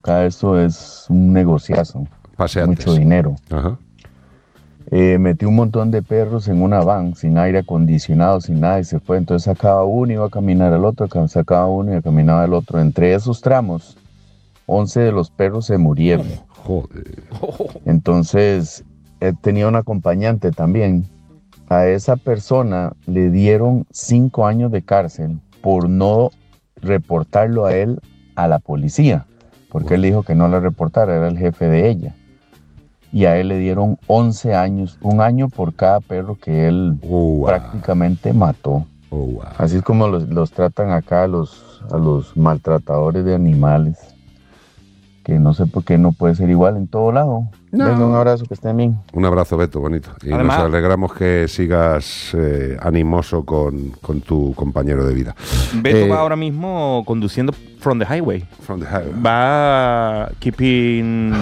Acá eso es un negociazo, Paseantes. mucho dinero. Ajá. Metí un montón de perros en una van, sin aire acondicionado, sin nada, y se fue. Entonces sacaba uno, iba a caminar al otro, sacaba uno y caminaba el otro. Entre esos tramos, 11 de los perros se murieron. Joder. Entonces, tenía un acompañante también. A esa persona le dieron 5 años de cárcel por no reportarlo a él a la policía, porque él dijo que no la reportara, era el jefe de ella. Y a él le dieron 11 años, un año por cada perro que él Wow. prácticamente mató. Wow. Así es como los tratan acá a los maltratadores de animales, que no sé por qué no puede ser igual en todo lado. No. Venga, un abrazo, que estén bien. Un abrazo, Beto, bonito. Y Además, nos alegramos que sigas animoso con tu compañero de vida. Beto va ahora mismo conduciendo From the Highway. From the highway. Va keeping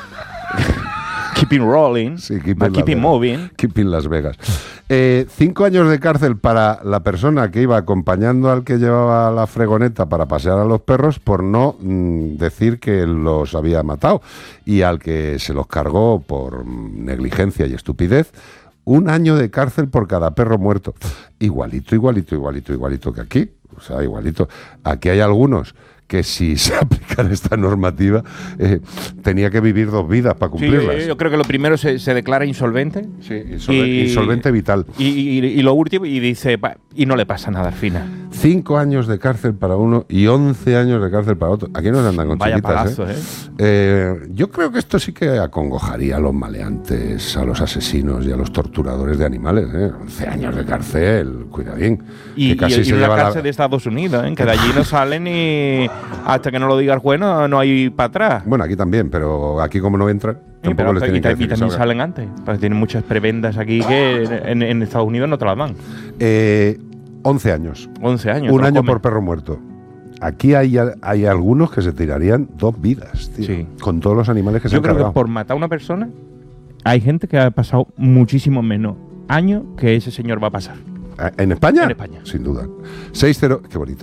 rolling, Sí, va keeping moving. Keeping Las Vegas. 5 años de cárcel para la persona que iba acompañando al que llevaba la fregoneta para pasear a los perros por no decir que los había matado, y al que se los cargó por negligencia y estupidez, 1 año de cárcel por cada perro muerto. Igualito que aquí. O sea, igualito. Aquí hay algunos que si se aplicara esta normativa tenía que vivir 2 vidas para cumplirlas. Sí, yo creo que lo primero se declara insolvente. Sí, insolvente vital. Y lo último, y dice, y no le pasa nada al final. 5 años de cárcel para uno y 11 años de cárcel para otro. Aquí nos andan con Vaya chiquitas, palazo, Yo creo que esto sí que acongojaría a los maleantes, a los asesinos y a los torturadores de animales. 11 años de cárcel, cuidadín. Y, que casi y se una lleva cárcel de Estados Unidos, que de allí no salen y hasta que no lo diga el juez no hay para atrás. Bueno, aquí también, pero aquí como no entran, Sí, tampoco les tienen que decir y que también salgan. salen antes, porque tienen muchas prebendas aquí que en Estados Unidos no te las dan. 11 años. 11 años. 1 te lo año comen. por perro muerto. Aquí hay algunos que se tirarían 2 vidas, tío, Sí. con todos los animales que se Yo han creo cargado. que por matar a una persona hay gente que ha pasado muchísimo menos años que ese señor va a pasar. ¿En España? En España. Sin duda. Qué bonito.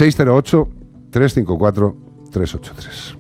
608-354-383.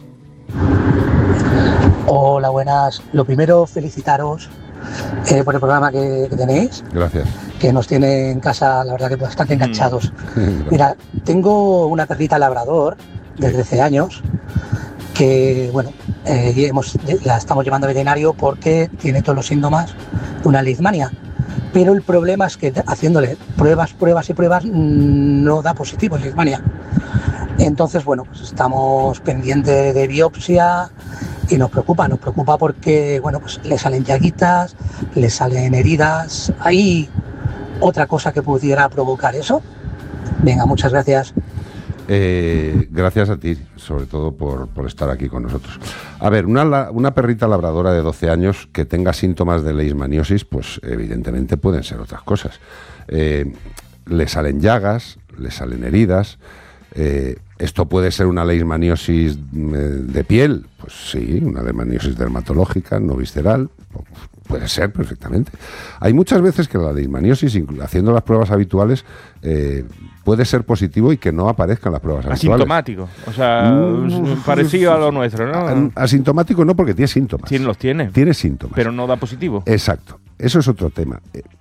Hola, buenas. Lo primero, felicitaros por el programa que tenéis, Gracias. que nos tiene en casa, la verdad, que bastante enganchados. Mira, tengo una perrita labrador de 13 años que, bueno, la estamos llevando al veterinario porque tiene todos los síntomas de una leishmania. Pero el problema es que haciéndole pruebas no da positivo en leishmania. Entonces, bueno, pues estamos pendientes de biopsia y nos preocupa porque, bueno, pues le salen llaguitas, le salen heridas. ¿Hay otra cosa que pudiera provocar eso? Venga, muchas gracias. Gracias a ti, sobre todo por estar aquí con nosotros. A ver, una perrita labradora de 12 años que tenga síntomas de leishmaniosis, pues evidentemente pueden ser otras cosas. Le salen llagas, le salen heridas. Esto puede ser una leishmaniosis de piel, pues sí, una leishmaniosis dermatológica, no visceral, puede ser perfectamente. Hay muchas veces que la leishmaniosis, haciendo las pruebas habituales, puede ser positivo y que no aparezcan las pruebas habituales. Asintomático, o sea, parecido a lo nuestro, ¿no? Asintomático no, porque tiene síntomas. Sí, los tiene. Tiene síntomas. Pero no da positivo. Exacto, eso es otro tema.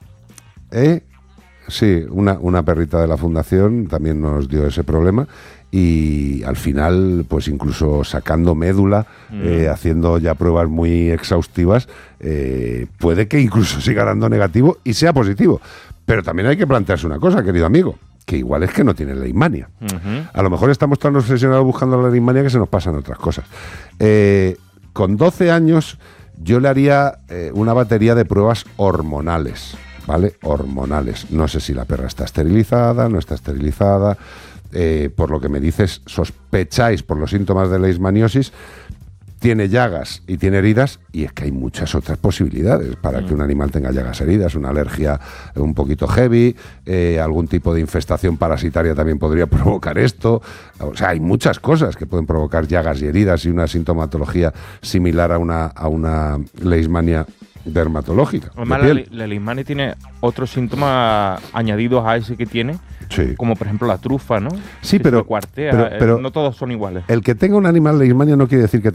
Sí, una perrita de la fundación también nos dio ese problema y al final, pues incluso sacando médula, haciendo ya pruebas muy exhaustivas, puede que incluso siga dando negativo y sea positivo. Pero también hay que plantearse una cosa, querido amigo, que igual es que no tiene leishmania. A lo mejor estamos tan obsesionados buscando la leishmania que se nos pasan otras cosas. Con 12 años yo le haría una batería de pruebas hormonales. ¿Vale? Hormonales. No sé si la perra está esterilizada, no está esterilizada. Por lo que me dices, sospecháis por los síntomas de leishmaniosis, tiene llagas y tiene heridas, y es que hay muchas otras posibilidades para que un animal tenga llagas, heridas, una alergia un poquito heavy, algún tipo de infestación parasitaria también podría provocar esto. O sea, hay muchas cosas que pueden provocar llagas y heridas y una sintomatología similar a una leishmania dermatológica. Además, de piel. la leishmania tiene otros síntomas añadidos a ese que tiene, Sí. como por ejemplo la trufa, ¿no? Sí, Que pero- se cuartea, pero- no todos son iguales. El que tenga un animal leishmania no quiere decir que